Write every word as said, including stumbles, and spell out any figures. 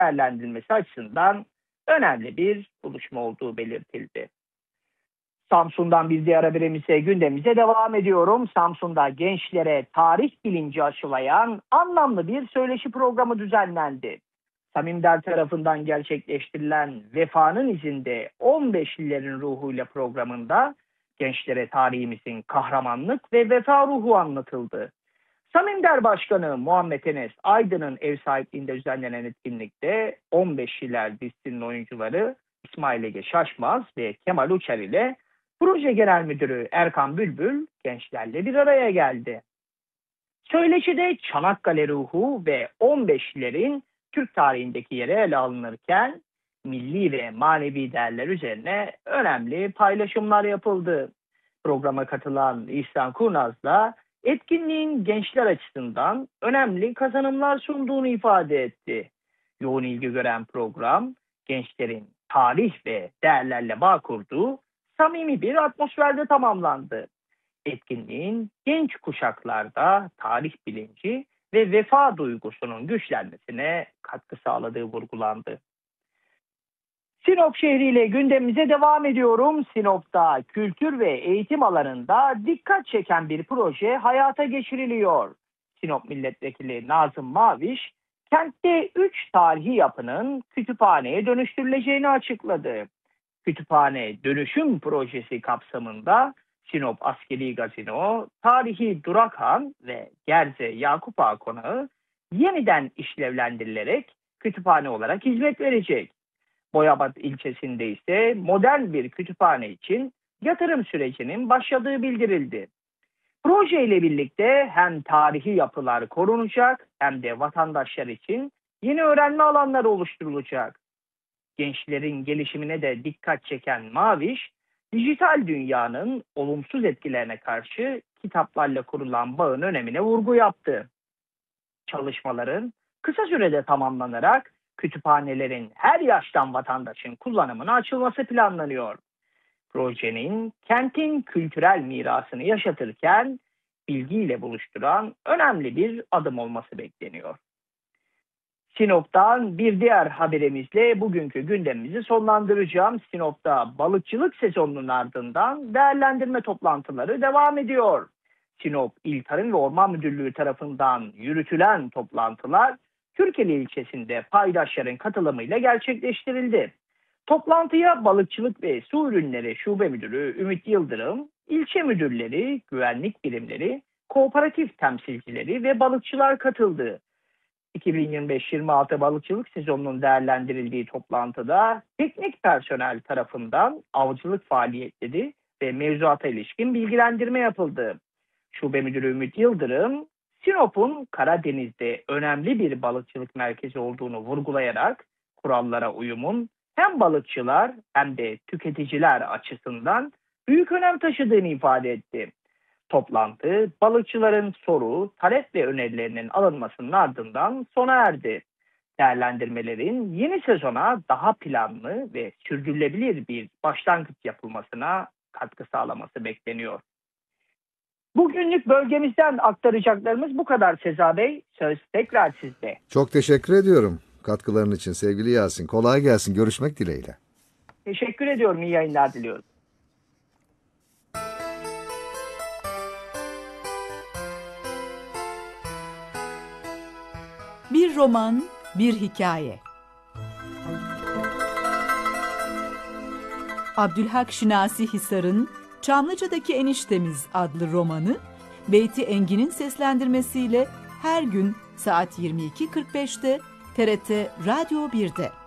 değerlendirilmesi açısından önemli bir buluşma olduğu belirtildi. Samsun'dan bir diğer haberimize, gündemimize devam ediyorum. Samsun'da gençlere tarih bilinci aşılayan anlamlı bir söyleşi programı düzenlendi. Samim Der tarafından gerçekleştirilen Vefanın İzinde on beşlilerin ruhuyla programında gençlere tarihimizin kahramanlık ve vefa ruhu anlatıldı. Samim Der Başkanı Muhammed Enes Aydın'ın ev sahipliğinde düzenlenen etkinlikte on beşliler dizisinin oyuncuları İsmail Ege Şaşmaz ve Kemal Uçer ile Proje Genel Müdürü Erkan Bülbül gençlerle bir araya geldi. Söyleşide Çanakkale ruhu ve on beşlilerin Türk tarihindeki yeri ele alınırken milli ve manevi değerler üzerine önemli paylaşımlar yapıldı. Programa katılan İhsan Kurnaz'la etkinliğin gençler açısından önemli kazanımlar sunduğunu ifade etti. Yoğun ilgi gören program, gençlerin tarih ve değerlerle bağ kurduğu samimi bir atmosferde tamamlandı. Etkinliğin genç kuşaklarda tarih bilinci ve vefa duygusunun güçlenmesine katkı sağladığı vurgulandı. Sinop şehriyle gündemimize devam ediyorum. Sinop'ta kültür ve eğitim alanında dikkat çeken bir proje hayata geçiriliyor. Sinop Milletvekili Nazım Maviş, kentte üç tarihi yapının kütüphaneye dönüştürüleceğini açıkladı. Kütüphane dönüşüm projesi kapsamında Sinop Askeri Gazino, Tarihi Durakhan ve Gerze Yakup Ağa Konağı yeniden işlevlendirilerek kütüphane olarak hizmet verecek. Boyabat ilçesinde ise modern bir kütüphane için yatırım sürecinin başladığı bildirildi. Proje ile birlikte hem tarihi yapılar korunacak hem de vatandaşlar için yeni öğrenme alanları oluşturulacak. Gençlerin gelişimine de dikkat çeken Maviş, dijital dünyanın olumsuz etkilerine karşı kitaplarla kurulan bağın önemine vurgu yaptı. Çalışmaların kısa sürede tamamlanarak kütüphanelerin her yaştan vatandaşın kullanımına açılması planlanıyor. Projenin kentin kültürel mirasını yaşatırken bilgiyle buluşturan önemli bir adım olması bekleniyor. Sinop'tan bir diğer haberimizle bugünkü gündemimizi sonlandıracağım. Sinop'ta balıkçılık sezonunun ardından değerlendirme toplantıları devam ediyor. Sinop İl Tarım ve Orman Müdürlüğü tarafından yürütülen toplantılar Türkeli ilçesinde paydaşların katılımıyla gerçekleştirildi. Toplantıya Balıkçılık ve Su Ürünleri Şube Müdürü Ümit Yıldırım, ilçe müdürleri, güvenlik birimleri, kooperatif temsilcileri ve balıkçılar katıldı. iki bin yirmi beş yirmi altı balıkçılık sezonunun değerlendirildiği toplantıda teknik personel tarafından avcılık faaliyetleri ve mevzuata ilişkin bilgilendirme yapıldı. Şube Müdürü Ümit Yıldırım, Sinop'un Karadeniz'de önemli bir balıkçılık merkezi olduğunu vurgulayarak kurallara uyumun hem balıkçılar hem de tüketiciler açısından büyük önem taşıdığını ifade etti. Toplantı balıkçıların soru, talep ve önerilerinin alınmasının ardından sona erdi. Değerlendirmelerin yeni sezona daha planlı ve sürdürülebilir bir başlangıç yapılmasına katkı sağlaması bekleniyor. Bugünlük bölgemizden aktaracaklarımız bu kadar Seza Bey. Söz tekrar sizde. Çok teşekkür ediyorum katkıların için sevgili Yasin. Kolay gelsin. Görüşmek dileğiyle. Teşekkür ediyorum. İyi yayınlar diliyorum. Bir roman, bir hikaye. Abdülhak Şinasi Hisar'ın Çamlıca'daki Eniştemiz adlı romanı, Beyti Engin'in seslendirmesiyle her gün saat yirmi iki kırk beşte T R T Radyo bir'de.